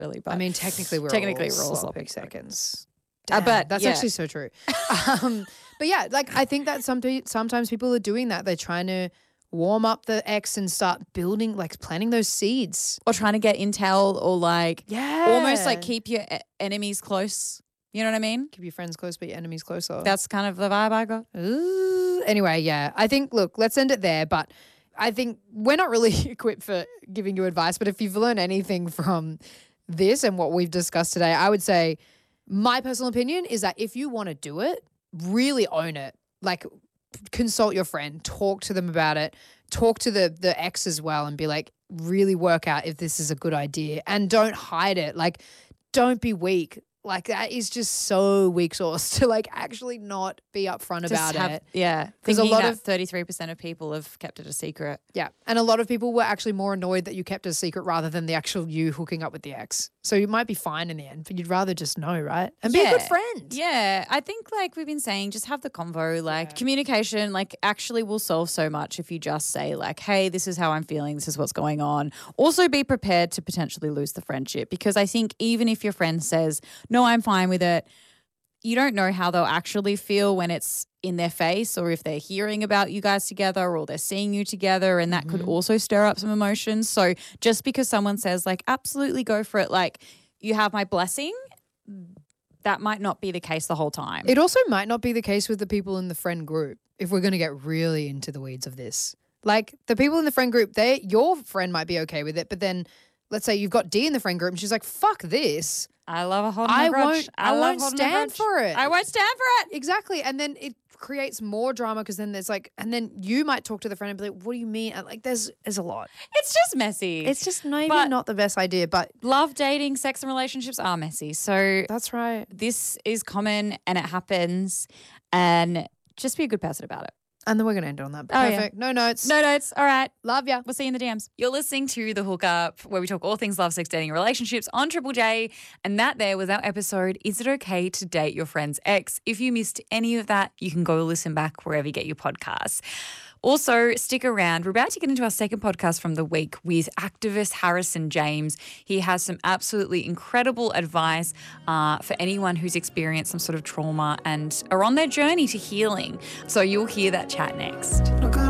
really. But I mean, technically we're all sloppy seconds. But that's actually so true. But yeah, like I think that sometimes people are doing that. They're trying to warm up the ex and start building, like planting those seeds. Or trying to get intel or like Yeah. almost like keep your enemies close. You know what I mean? Keep your friends close but your enemies closer. That's kind of the vibe I got. Ooh. Anyway, yeah. I think, look, let's end it there. But I think we're not really equipped for giving you advice. But if you've learned anything from this and what we've discussed today, I would say my personal opinion is that if you want to do it, really own it. Like consult your friend, talk to them about it, talk to the ex as well and be like, really work out if this is a good idea and don't hide it. Like, don't be weak. Like that is just so weak sauce to like actually not be upfront about it. Yeah. Because a lot of 33% of people have kept it a secret. Yeah. And a lot of people were actually more annoyed that you kept it a secret rather than the actual you hooking up with the ex. So you might be fine in the end, but you'd rather just know, right? And be a good friend. Yeah. I think like we've been saying, just have the convo, like communication, like actually will solve so much if you just say like, hey, this is how I'm feeling. This is what's going on. Also be prepared to potentially lose the friendship because I think even if your friend says, no, I'm fine with it, you don't know how they'll actually feel when it's in their face or if they're hearing about you guys together or they're seeing you together and that could also stir up some emotions. So just because someone says like, absolutely go for it, like you have my blessing, that might not be the case the whole time. It also might not be the case with the people in the friend group if we're going to get really into the weeds of this. Like the people in the friend group, your friend might be okay with it, but then let's say you've got D in the friend group and she's like, fuck this. I love a holding a grudge. I won't stand for it. I won't stand for it. Exactly. And then it creates more drama because then there's like, and then you might talk to the friend and be like, what do you mean? And like there's a lot. It's just messy. It's just maybe not the best idea, but love, dating, sex and relationships are messy. So that's right. This is common and it happens and just be a good person about it. And then we're going to end on that. Perfect. Yeah. No notes. No notes. All right. Love ya. We'll see you in the DMs. You're listening to The Hookup, where we talk all things love, sex, dating, and relationships on Triple J. And that there was our episode, Is It Okay to Date Your Friend's Ex? If you missed any of that, you can go listen back wherever you get your podcasts. Also, stick around. We're about to get into our second podcast from the week with activist Harrison James. He has some absolutely incredible advice for anyone who's experienced some sort of trauma and are on their journey to healing. So you'll hear that chat next.